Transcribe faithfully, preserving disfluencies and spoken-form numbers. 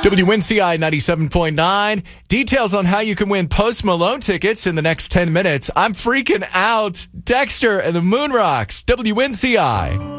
W N C I ninety-seven point nine. Details on how you can win Post Malone tickets in the next ten minutes. I'm freaking out. Dexter and the Moon Rocks. W N C I.